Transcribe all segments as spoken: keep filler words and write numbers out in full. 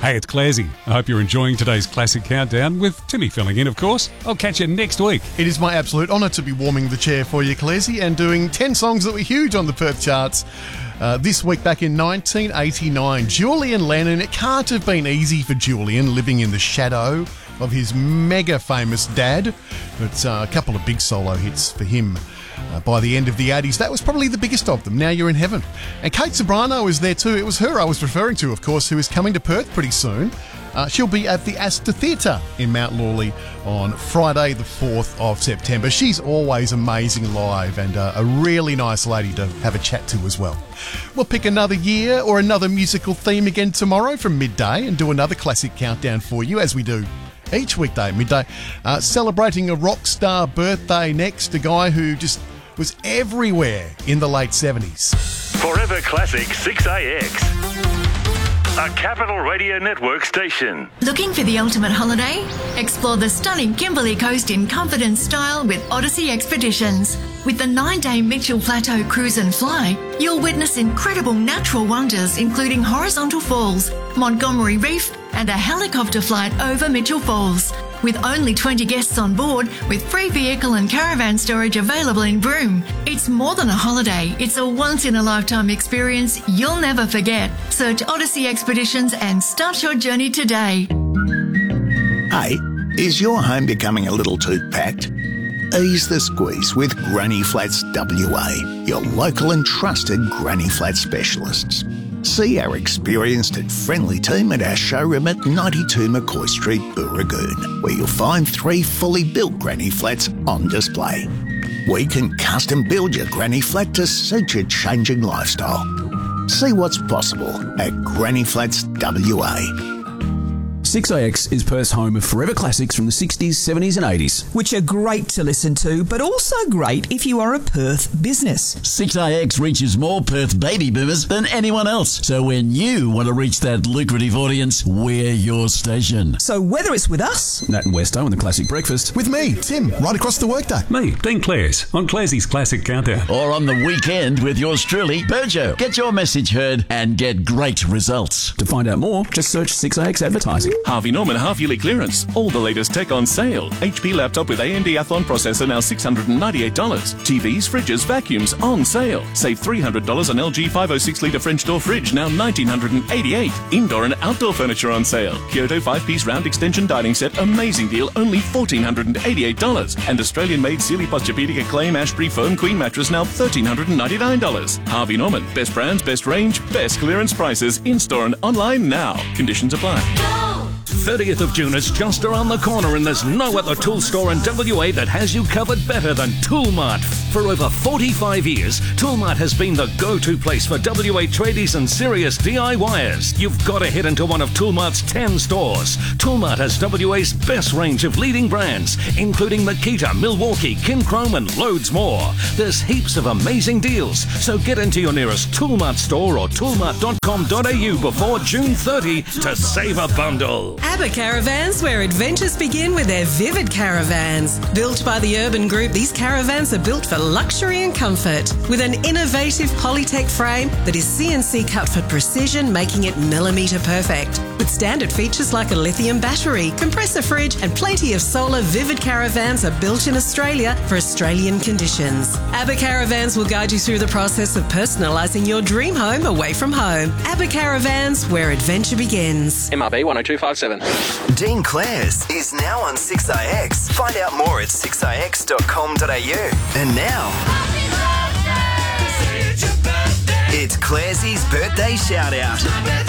Hey, it's Clarsy. I hope you're enjoying today's Classic Countdown with Timmy filling in, of course. I'll catch you next week. It is my absolute honour to be warming the chair for you, Clarsy, and doing ten songs that were huge on the Perth charts. Uh, this week back in nineteen eighty-nine, Julian Lennon. It can't have been easy for Julian living in the shadow of his mega famous dad, but uh, a couple of big solo hits for him. Uh, by the end of the eighties, that was probably the biggest of them. Now You're in Heaven. And Kate Ceberano is there too. It was her I was referring to, of course, who is coming to Perth pretty soon. Uh, she'll be at the Astor Theatre in Mount Lawley on Friday the fourth of September. She's always amazing live and uh, a really nice lady to have a chat to as well. We'll pick another year or another musical theme again tomorrow from midday and do another classic countdown for you, as we do each weekday at midday. Uh, celebrating a rock star birthday next, a guy who just was everywhere in the late seventies. Forever Classic six A X. A Capital Radio Network station. Looking for the ultimate holiday? Explore the stunning Kimberley Coast in comfort and style with Odyssey Expeditions. With the nine-day Mitchell Plateau Cruise and Fly, you'll witness incredible natural wonders including horizontal falls, Montgomery Reef, and a helicopter flight over Mitchell Falls. With only twenty guests on board, with free vehicle and caravan storage available in Broome. It's more than a holiday, it's a once-in-a-lifetime experience you'll never forget. Search Odyssey Expeditions and start your journey today. Hey, is your home becoming a little too packed? Ease the squeeze with Granny Flats W A, your local and trusted Granny Flat specialists. See our experienced and friendly team at our showroom at ninety-two McCoy Street, Booragoon, where you'll find three fully built granny flats on display. We can custom build your granny flat to suit your changing lifestyle. See what's possible at Granny Flats W A. six A X is Perth's home of forever classics from the sixties, seventies and eighties. Which are great to listen to, but also great if you are a Perth business. six A X reaches more Perth baby boomers than anyone else. So when you want to reach that lucrative audience, we're your station. So whether it's with us, Nat and Westo on the Classic Breakfast. With me, Tim, right across the workday. Me, Dean Clares, on Clairsy's Classic Countdown. Or on the weekend with yours truly, Berjo. Get your message heard and get great results. To find out more, just search six A X Advertising. Harvey Norman half-yearly clearance. All the latest tech on sale. H P laptop with A M D Athlon processor now six hundred ninety-eight dollars. T Vs, fridges, vacuums on sale. Save three hundred dollars on L G five oh six litre French door fridge, now one thousand nine hundred eighty-eight dollars. Indoor and outdoor furniture on sale. Kyoto five-piece round extension dining set, amazing deal, only one thousand four hundred eighty-eight dollars. And Australian-made Sealy Posturepedic Acclaim Ashbury Foam Queen mattress, now one thousand three hundred ninety-nine dollars. Harvey Norman. Best brands, best range, best clearance prices. In-store and online now. Conditions apply. thirtieth of June is just around the corner and there's no other tool store in W A that has you covered better than Toolmart. For over forty-five years, Toolmart has been the go-to place for W A tradies and serious DIYers. You've got to head into one of Toolmart's ten stores. Toolmart has W A's best range of leading brands, including Makita, Milwaukee, Kinchrome and loads more. There's heaps of amazing deals, so get into your nearest Toolmart store or toolmart dot com dot a u before June thirtieth to save a bundle. ABBA Caravans, where adventures begin with their Vivid Caravans. Built by the Urban Group, these caravans are built for luxury and comfort. With an innovative Polytech frame that is C N C cut for precision, making it millimetre perfect. With standard features like a lithium battery, compressor fridge and plenty of solar, Vivid Caravans are built in Australia for Australian conditions. ABBA Caravans will guide you through the process of personalising your dream home away from home. ABBA Caravans, where adventure begins. M R B one oh two five seven. Dean Clares is now on six A X. Find out more at six a x dot com dot a u. And now, it's Clairsy's birthday shout-out.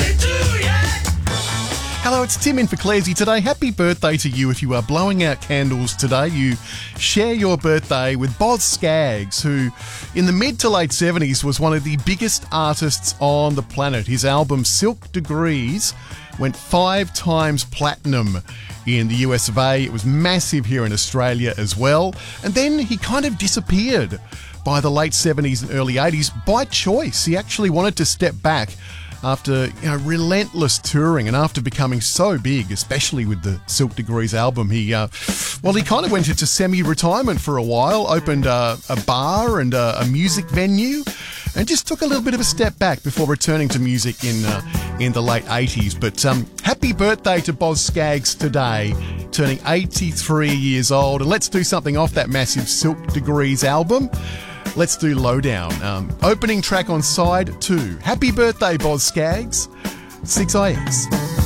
Hello, it's Tim in for Clarsy today. Happy birthday to you if you are blowing out candles today. You share your birthday with Boz Scaggs, who in the mid to late seventies was one of the biggest artists on the planet. His album Silk Degrees went five times platinum in the U S of A. It was massive here in Australia as well. And then he kind of disappeared by the late seventies and early eighties by choice. He actually wanted to step back after you know, relentless touring and after becoming so big, especially with the Silk Degrees album. He, uh, well, he kind of went into semi-retirement for a while, opened uh, a bar and uh, a music venue. and just took a little bbit of a step back before returning to music in uh, in the late eighties. But um, happy birthday to Boz Scaggs today, turning eighty-three years old. And let's do something off that massive Silk Degrees album. Let's do Lowdown. Um, opening track on side two. Happy birthday, Boz Scaggs. six I X.